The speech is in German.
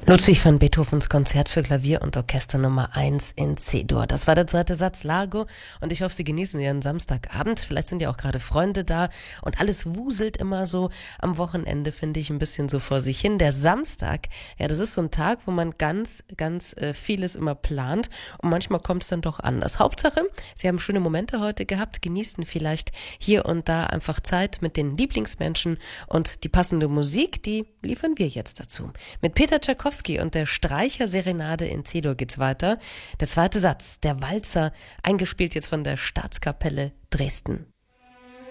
Ludwig van Beethovens Konzert für Klavier und Orchester Nummer 1 in C-Dur. Das war der zweite Satz, Largo. Und ich hoffe, Sie genießen Ihren Samstagabend. Vielleicht sind ja auch gerade Freunde da. Und alles wuselt immer so am Wochenende, finde ich, ein bisschen so vor sich hin. Der Samstag, ja, das ist so ein Tag, wo man ganz vieles immer plant. Und manchmal kommt es dann doch anders. Hauptsache, Sie haben schöne Momente heute gehabt, genießen vielleicht hier und da einfach Zeit mit den Lieblingsmenschen. Und die passende Musik, die liefern wir jetzt dazu. Mit Peter Tschaikowski und der Streicherserenade in C-Dur geht's weiter. Der zweite Satz, der Walzer, eingespielt jetzt von der Staatskapelle Dresden.